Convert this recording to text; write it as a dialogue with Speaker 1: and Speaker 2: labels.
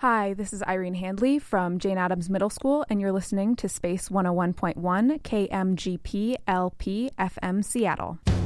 Speaker 1: Hi, this is Irene Handley from Jane Addams Middle School, and you're listening to Space 101.1 KMGP LP FM Seattle.